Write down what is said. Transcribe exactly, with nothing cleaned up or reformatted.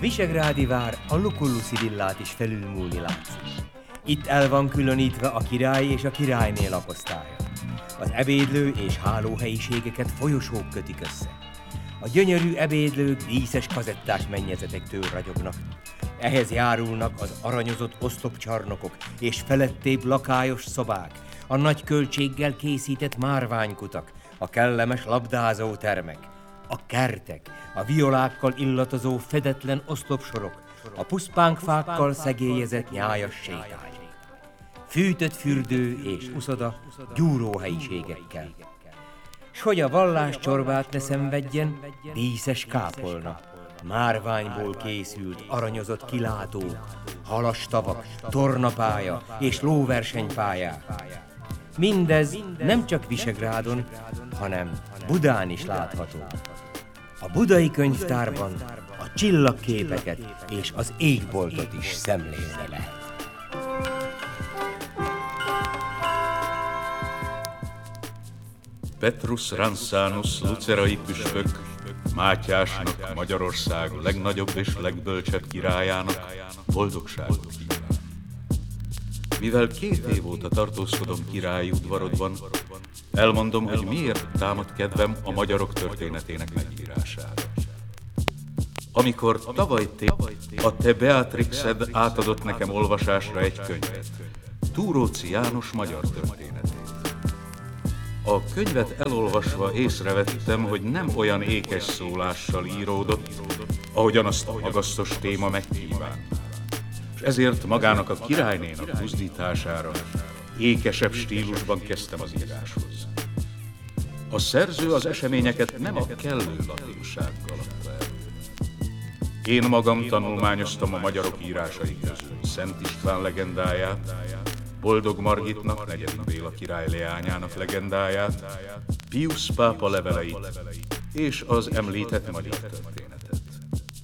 Visegrádi vár a Luculluszi villát is felülmúlni látszik. Itt el van különítve a király és a királyné lakosztálya. Az ebédlő és hálóhelyiségeket folyosók kötik össze. A gyönyörű ebédlők díszes kazettás mennyezetektől ragyognak. Ehhez járulnak az aranyozott oszlopcsarnokok és felettébb lakályos szobák, a nagy költséggel készített márványkutak, a kellemes labdázó termek, a kertek, a violákkal illatozó fedetlen oszlopsorok, a puszpánkfákkal szegélyezett nyájas sétány. Fűtött fürdő és uszoda gyúróhelyiségekkel. S hogy a vallás csorbát ne szenvedjen, díszes kápolna, márványból készült aranyozott kilátók, halastavak, tornapálya és lóversenypályák. Mindez nem csak Visegrádon, hanem Budán is látható. A budai könyvtárban a csillagképeket és az égboltot is szemlélni lehet. Petrus Ranszánus lucerai püspök, Mátyásnak, Magyarország legnagyobb és legbölcsebb királyának boldogságot kíván. Mivel két év óta tartózkodom királyi udvarodban, elmondom, hogy miért támad kedvem a magyarok történetének megírására. Amikor tavaly tél a te Beatrixed átadott nekem olvasásra egy könyvet, Túróczy János magyar történetét. A könyvet elolvasva észrevettem, hogy nem olyan ékes szólással íródott, ahogyan azt a magasztos téma megkívánná. És ezért magának a királynénak buzdítására ékesebb stílusban kezdtem az íráshoz. A szerző az eseményeket nem a kellő latinsággal adta elő. Én magam tanulmányoztam a magyarok írásai közül Szent István legendáját, Boldog Margitnak, negyedik Béla király leányának legendáját, Piusz pápa leveleit és az említett magyar történetet.